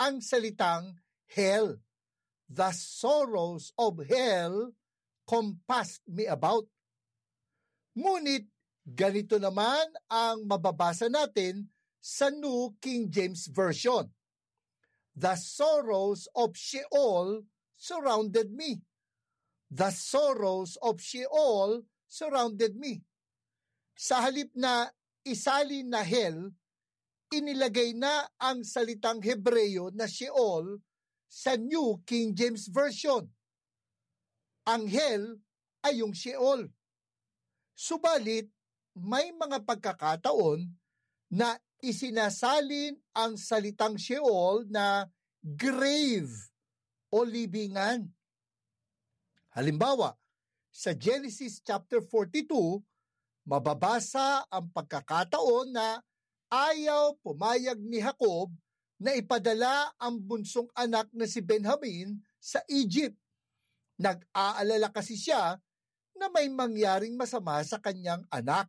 ang salitang hell. The sorrows of hell compassed me about. Ngunit ganito naman ang mababasa natin sa New King James Version. The sorrows of Sheol surrounded me. The sorrows of Sheol surrounded me. Sa halip na isalin na hell, inilagay na ang salitang Hebreo na Sheol sa New King James Version. Ang hell ay yung Sheol. Subalit, may mga pagkakataon na isinasalin ang salitang Sheol na grave o libingan. Halimbawa, sa Genesis chapter 42, mababasa ang pagkakataon na ayaw pumayag ni Jacob na ipadala ang bunsong anak na si Benjamin sa Egypt. Nag-aalala kasi siya na may mangyaring masama sa kanyang anak.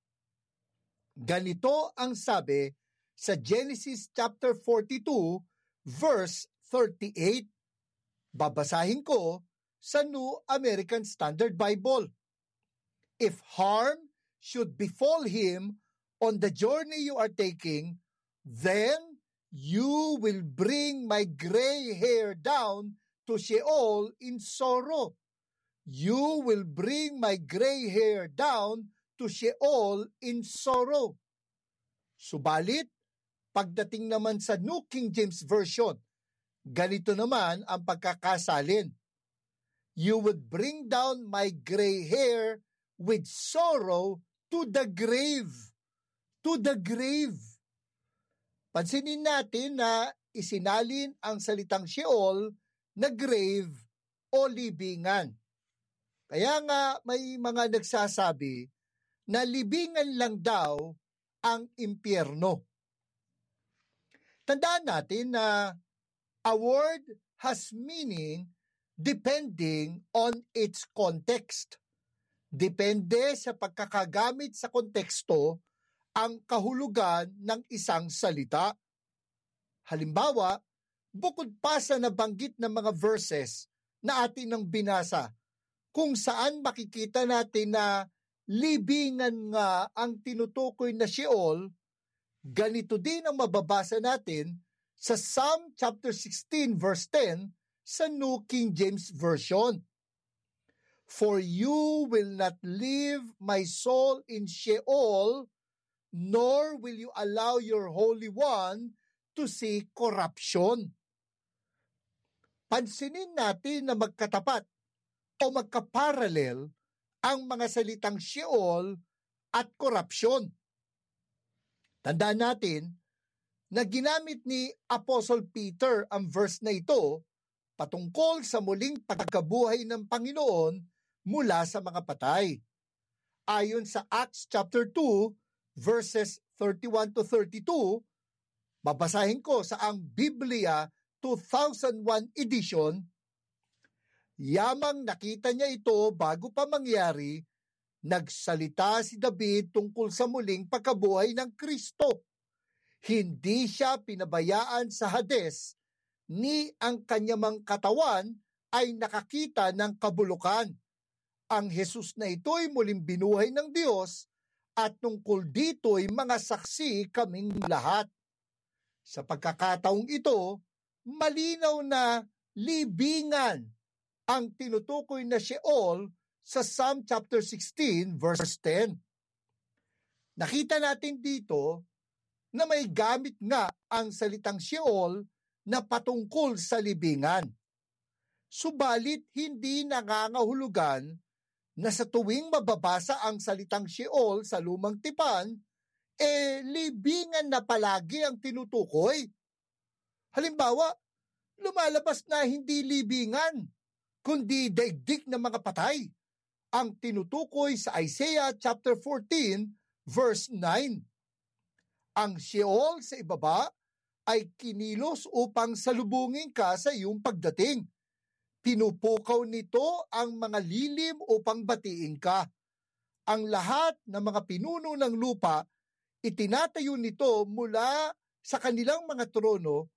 Ganito ang sabi sa Genesis chapter 42 verse 38. Babasahin ko sa New American Standard Bible. If harm should befall him on the journey you are taking, then you will bring my gray hair down to Sheol in sorrow. You will bring my gray hair down to Sheol in sorrow. Subalit, pagdating naman sa New King James Version, ganito naman ang pagkakasalin. You would bring down my gray hair with sorrow to the grave. To the grave. Pansinin natin na isinalin ang salitang Sheol na grave o libingan. Kaya nga may mga nagsasabi na libingan lang daw ang impyerno. Tandaan natin na a word has meaning depending on its context. Depende sa pagkakagamit sa konteksto ang kahulugan ng isang salita. Halimbawa, bukod pa sa nabanggit ng mga verses na atin nang binasa, kung saan makikita natin na libingan nga ang tinutukoy na Sheol, ganito din ang mababasa natin sa Psalm chapter 16 verse 10 sa New King James Version. For you will not leave my soul in Sheol, nor will you allow your Holy One to see corruption. Pansinin natin na magkatapat o magkaparallel ang mga salitang Sheol at korupsyon. Tandaan natin na ginamit ni Apostle Peter ang verse na ito patungkol sa muling pagkabuhay ng Panginoon mula sa mga patay. Ayon sa Acts chapter 2 verses 31 to 32, babasahin ko sa ang Biblia 2001 edition. Yamang nakita niya ito bago pa mangyari, nagsalita si David tungkol sa muling pagkabuhay ng Kristo. Hindi siya pinabayaan sa Hades, ni ang kanyang katawan ay nakakita ng kabulukan. Ang Jesus na ito ay muling binuhay ng Diyos at tungkol dito ay mga saksi kaming lahat. Sa pagkakataong ito, malinaw na libingan ang tinutukoy na Sheol sa Psalm chapter 16 verse 10. Nakita natin dito na may gamit nga ang salitang Sheol na patungkol sa libingan. Subalit hindi nangangahulugan na sa tuwing mababasa ang salitang Sheol sa lumang tipan, libingan na palagi ang tinutukoy. Halimbawa, lumalabas na hindi libingan, kundi daigdig ng mga patay, ang tinutukoy sa Isaiah chapter 14 verse 9. Ang Sheol sa ibaba ay kinilos upang salubungin ka sa iyong pagdating. Pinupukaw nito ang mga lilim upang batiin ka. Ang lahat ng mga pinuno ng lupa, itinatayo nito mula sa kanilang mga trono